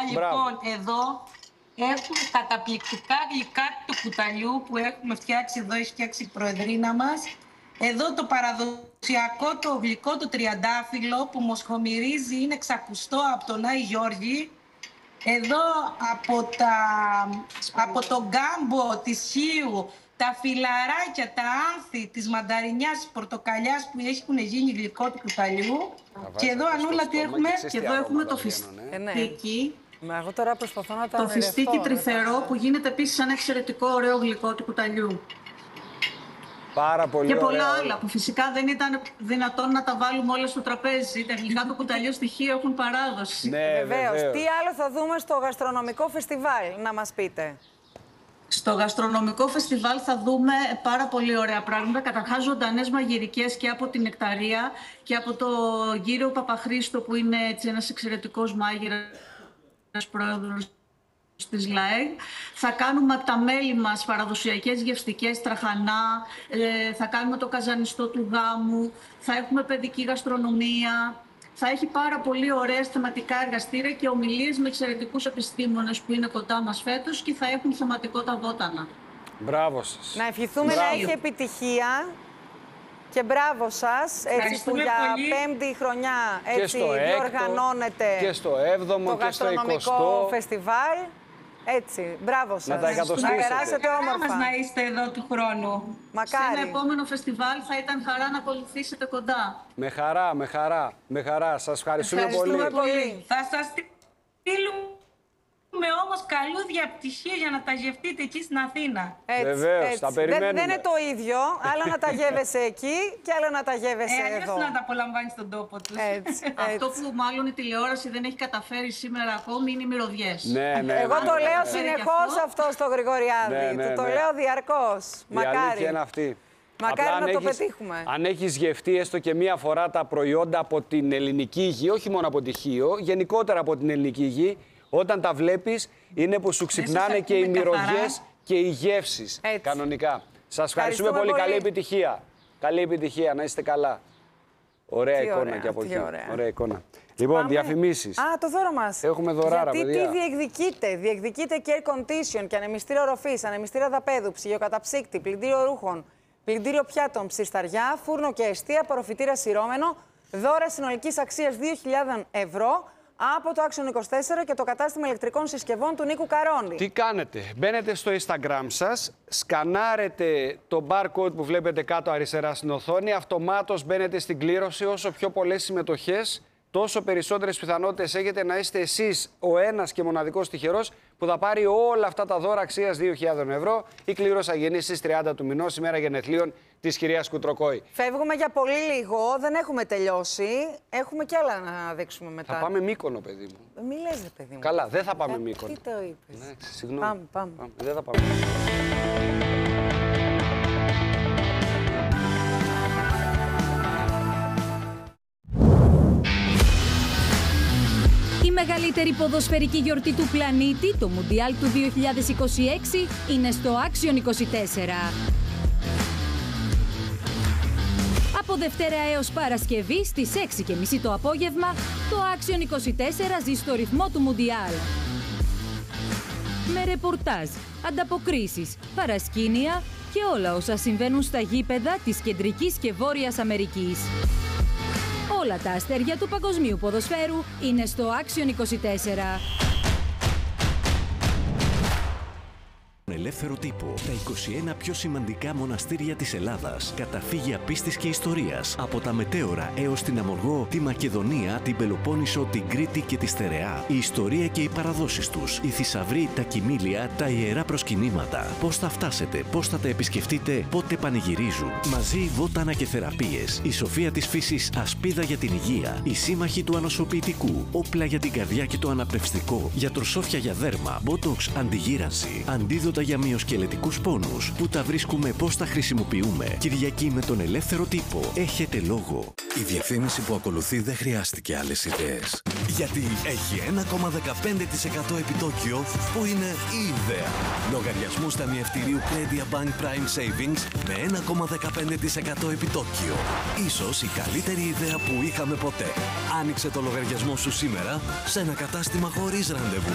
Λοιπόν, εδώ έχουμε καταπληκτικά γλυκά του κουταλιού που έχουμε φτιάξει εδώ, έχει φτιάξει η προεδρίνα μας. Εδώ το παραδοσιακό το γλυκό το τριαντάφυλλο που μοσχομυρίζει, είναι ξακουστό από τον Άι Γιώργη. Εδώ από τον γκάμπο της Χίου, τα φιλαράκια, τα άνθη της μανταρινιάς, της πορτοκαλιάς που έχουν γίνει γλυκό του κουταλιού. Και εδώ, Ανούλα, τι έχουμε? Και εδώ έχουμε το φιστίκι. Εγώ τώρα προσπαθώ να τα το φιστίκι τρυφερό που γίνεται επίσης ένα εξαιρετικό ωραίο γλυκό του κουταλιού. Πάρα πολύ και πολλά ωραία, άλλα που φυσικά δεν ήταν δυνατόν να τα βάλουμε όλα στο τραπέζι. Τα γλυκά του κουταλιού στοιχείο έχουν παράδοση. Ναι, βεβαίως. Τι άλλο θα δούμε στο γαστρονομικό φεστιβάλ, να μας πείτε? Στο γαστρονομικό φεστιβάλ θα δούμε πάρα πολύ ωραία πράγματα. Καταρχάς ζωντανές μαγειρικές και από την Νεκταρία και από το κύριο Παπαχρήστο που είναι έτσι ένας εξαιρετικός μάγειρας, πρόεδρος της ΛΑΕΓ. Θα κάνουμε από τα μέλη μας παραδοσιακές γευστικές, τραχανά, θα κάνουμε το καζανιστό του γάμου, θα έχουμε παιδική γαστρονομία. Θα έχει πάρα πολύ ωραίες θεματικά εργαστήρια και ομιλίες με εξαιρετικούς επιστήμονες που είναι κοντά μας φέτος και θα έχουν θεματικό τα βότανα. Μπράβο σας. Να ευχηθούμε να έχει επιτυχία και μπράβο σας, έτσι που για πέμπτη χρονιά έτσι διοργανώνεται και στο 7ο το και στο 20ο γαστρονομικό φεστιβάλ. Έτσι, μπράβο σας. Να τα εκατοστήσετε. Να περάσετε όμορφα. Να είστε εδώ του χρόνου. Μακάρι. Σε ένα επόμενο φεστιβάλ θα ήταν χαρά να ακολουθήσετε κοντά. Με χαρά, με χαρά, με χαρά. Σας ευχαριστούμε πολύ. Θα σας στείλουμε όμως καλούδια πτυχία για να τα γευτείτε εκεί στην Αθήνα. Βεβαίως, τα περιμένουμε. Δεν είναι το ίδιο, άλλο να τα γεύεσαι εκεί και άλλο να τα γεύεσαι εδώ. Αλλιώς να τα απολαμβάνεις στον τόπο τους. Αυτό που μάλλον η τηλεόραση δεν έχει καταφέρει σήμερα ακόμη είναι οι μυρωδιές. Εγώ το λέω συνεχώς αυτό στο Γρηγοριάδη. Το λέω διαρκώς. Μακάρι. Η αλήθεια είναι αυτή. Μακάρι να το πετύχουμε. Αν έχεις γευτεί έστω και μία φορά τα προϊόντα από την ελληνική γη, όχι μόνο από τη Χίο, γενικότερα από την ελληνική γη, όταν τα βλέπεις είναι που σου ξυπνάνε και οι μυρωδιές και οι γεύσεις. Κανονικά. Σας ευχαριστούμε πολύ. Καλή επιτυχία. Καλή επιτυχία. Να είστε καλά. Ωραία εικόνα και από εκεί. Ωραία εικόνα. Λοιπόν, διαφημίσεις. Το δώρο μας. Έχουμε δωράρα, γιατί παιδιά. τι διεκδικείτε? Διεκδικείτε και air condition και ανεμιστήριο ροφής, ανεμιστήριο δαπέδου, ψυγειοκαταψύκτη, πλυντήριο ρούχων, πλυντήριο πιάτων, ψισταριά, φούρνο και εστία, απορροφητήρα σειρώμενο. Δώρα συνολικής αξίας 2.000 ευρώ. Από το Action 24 και το κατάστημα ηλεκτρικών συσκευών του Νίκου Καρόνη. Τι κάνετε? Μπαίνετε στο Instagram σας, σκανάρετε το barcode που βλέπετε κάτω αριστερά στην οθόνη, αυτομάτως μπαίνετε στην κλήρωση. Όσο πιο πολλές συμμετοχές, τόσο περισσότερες πιθανότητες έχετε να είστε εσείς ο ένας και μοναδικός τυχερός που θα πάρει όλα αυτά τα δώρα αξίας 2.000 ευρώ. Η κλήρωση θα γίνει στις 30 του μηνός, ημέρα γενεθλίων της κυρίας Κουτροκόη. Φεύγουμε για πολύ λίγο, δεν έχουμε τελειώσει. Έχουμε κι άλλα να δείξουμε μετά. Θα πάμε Μύκονο, παιδί μου. Μη λες, παιδί μου. Καλά, δεν θα πάμε Μύκονο. Τι το είπες? Ναι, συγγνώμη. Πάμε. Δεν θα πάμε. Η μεγαλύτερη ποδοσφαιρική γιορτή του πλανήτη, το Μουντιάλ του 2026, είναι στο Action 24. Από Δευτέρα έως Παρασκευή στις 6:30 το απόγευμα, το Action 24 ζει στο ρυθμό του Μουντιάλ. Με ρεπορτάζ, ανταποκρίσεις, παρασκήνια και όλα όσα συμβαίνουν στα γήπεδα της Κεντρικής και Βόρειας Αμερικής. Όλα τα αστέρια του παγκοσμίου ποδοσφαίρου είναι στο Action 24. Ελεύθερο τύπο. Τα 21 πιο σημαντικά μοναστήρια της Ελλάδας. Καταφύγια πίστης και ιστορίας. Από τα Μετέωρα έως την Αμοργό, τη Μακεδονία, την Πελοπόννησο, την Κρήτη και τη Στερεά. Η ιστορία και οι παραδόσεις τους. Οι θησαυροί, τα κοιμήλια, τα ιερά προσκυνήματα. Πώς θα φτάσετε, πώς θα τα επισκεφτείτε, πότε πανηγυρίζουν. Μαζί βότανα και θεραπείες. Η σοφία της φύσης, ασπίδα για την υγεία. Οι σύμμαχοι του ανοσοποιητικού. Όπλα για την καρδιά και το αναπνευστικό. Γιατροσόφια για δέρμα. Μπότοξ, αντιγύρανση. Αντίδοτα για μυοσκελετικούς πόνους. Πού τα βρίσκουμε, πώς τα χρησιμοποιούμε. Κυριακή με τον Ελεύθερο Τύπο. Έχετε λόγο. Η διαφήμιση που ακολουθεί δεν χρειάστηκε άλλες ιδέες. Γιατί έχει 1,15% επιτόκιο που είναι η ιδέα. Λογαριασμούς ταμιευτηρίου Credit Bank Prime Savings με 1,15% επιτόκιο. Ίσως η καλύτερη ιδέα που είχαμε ποτέ. Άνοιξε το λογαριασμό σου σήμερα σε ένα κατάστημα χωρίς ραντεβού.